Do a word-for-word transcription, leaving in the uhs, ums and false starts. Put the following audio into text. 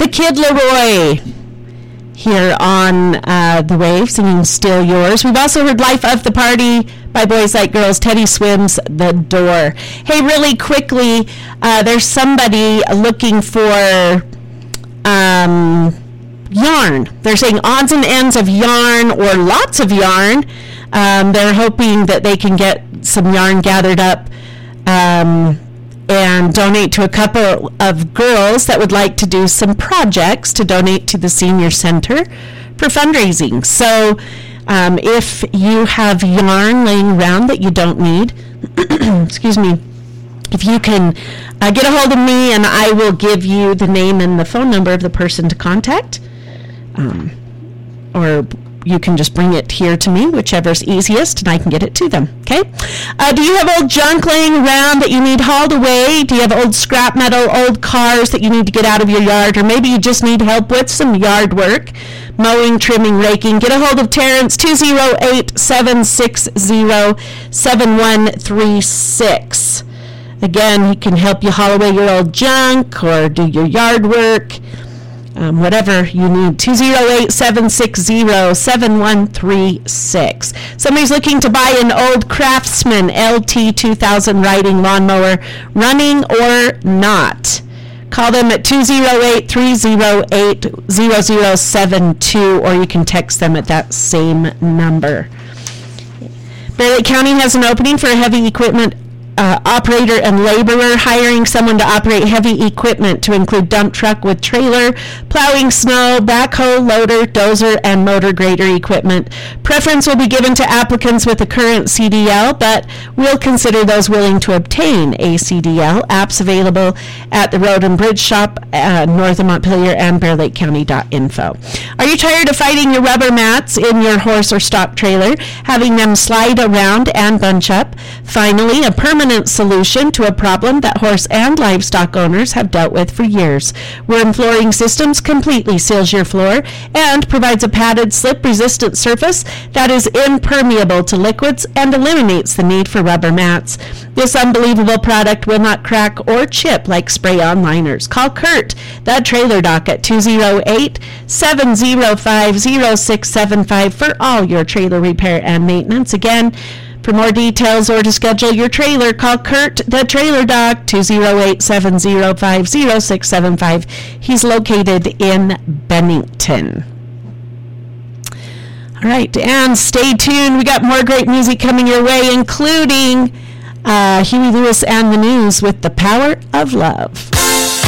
The Kid Leroy here on uh, the Wave singing Still Yours. We've also heard Life of the Party by Boys Like Girls. Teddy Swims, The Door. Hey, really quickly, uh, there's somebody looking for um, yarn. They're saying odds and ends of yarn or lots of yarn. Um, they're hoping that they can get some yarn gathered up um, and donate to a couple of girls that would like to do some projects to donate to the senior center for fundraising. So um, if you have yarn laying around that you don't need, excuse me, if you can uh, get a hold of me, and I will give you the name and the phone number of the person to contact, um, or you can just bring it here to me, whichever's easiest, and I can get it to them, okay? Uh, do you have old junk laying around that you need hauled away? Do you have old scrap metal, old cars that you need to get out of your yard? Or maybe you just need help with some yard work, mowing, trimming, raking? Get a hold of Terrence, two oh eight, seven six oh, seven one three six. Again, he can help you haul away your old junk or do your yard work. Um, whatever you need, two oh eight, seven six oh, seven one three six. Somebody's looking to buy an old Craftsman L T two thousand riding lawnmower, running or not. Call them at two oh eight, three oh eight, zero zero seven two, or you can text them at that same number. Bear Lake County has an opening for a heavy equipment Uh, operator and laborer, hiring someone to operate heavy equipment to include dump truck with trailer, plowing snow, backhoe, loader, dozer, and motor grader equipment. Preference will be given to applicants with a current C D L, but we'll consider those willing to obtain a C D L. Apps available at the Road and Bridge Shop, uh, north of Montpelier, and bear lake county dot info. Are you tired of fighting your rubber mats in your horse or stock trailer, having them slide around and bunch up? Finally, a permanent solution to a problem that horse and livestock owners have dealt with for years. Worm Flooring Systems completely seals your floor and provides a padded, slip-resistant surface that is impermeable to liquids and eliminates the need for rubber mats. This unbelievable product will not crack or chip like spray-on liners. Call Kurt, the trailer doc, at two oh eight, seven oh five, oh six seven five for all your trailer repair and maintenance. Again, for more details or to schedule your trailer, call Kurt, the trailer doc, two oh eight, seven oh five, oh six seven five. He's located in Bennington. All right, and stay tuned. We got more great music coming your way, including uh, Huey Lewis and the News with The Power of Love.